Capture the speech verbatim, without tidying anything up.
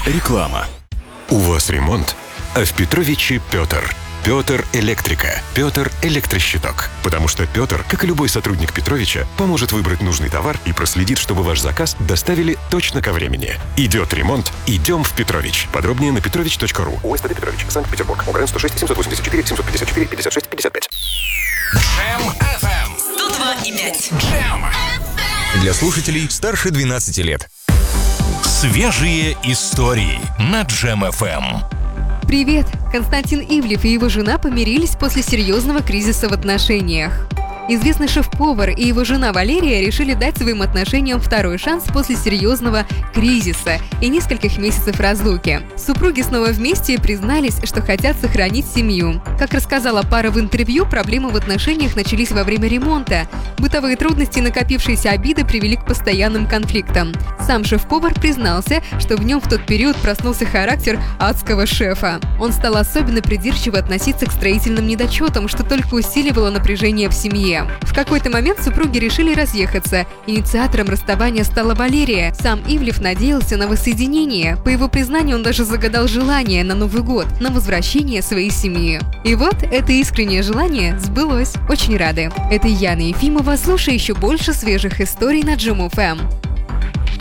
Реклама. У вас ремонт, а в Петровиче Петр. Петр Электрика. Петр Электрощиток. Потому что Петр, как и любой сотрудник Петровича, поможет выбрать нужный товар и проследит, чтобы ваш заказ доставили точно ко времени. Идет ремонт, идем в Петрович. Подробнее на петрович точка ру. ОСТД Петрович, Санкт-Петербург. ОГРН сто шесть семьсот восемьдесят четыре семьсот пятьдесят четыре пятьдесят шесть пятьдесят пять. Джем эф эм сто два и пять. Джем. Для слушателей старше двенадцати лет. Свежие истории на Джем эф эм. Привет! Константин Ивлев и его жена помирились после серьезного кризиса в отношениях. Известный шеф-повар и его жена Валерия решили дать своим отношениям второй шанс после серьезного кризиса и нескольких месяцев разлуки. Супруги снова вместе и признались, что хотят сохранить семью. Как рассказала пара в интервью, проблемы в отношениях начались во время ремонта. Бытовые трудности и накопившиеся обиды привели к постоянным конфликтам. Сам шеф-повар признался, что в нем в тот период проснулся характер адского шефа. Он стал особенно придирчиво относиться к строительным недочетам, что только усиливало напряжение в семье. В какой-то момент супруги решили разъехаться. Инициатором расставания стала Валерия. Сам Ивлев надеялся на воссоединение. По его признанию, он даже загадал желание на Новый год, на возвращение своей семьи. И вот это искреннее желание сбылось. Очень рады. Это Яна Ефимова. Слушай еще больше свежих историй на Джем эф эм.